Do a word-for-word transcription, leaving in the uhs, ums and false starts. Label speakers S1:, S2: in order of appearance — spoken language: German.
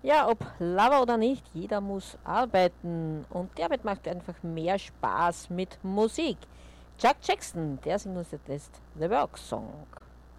S1: Ja, ob Lover oder nicht, jeder muss arbeiten und die Arbeit macht einfach mehr Spaß mit Musik. Chuck Jackson, der singt uns jetzt The Work Song.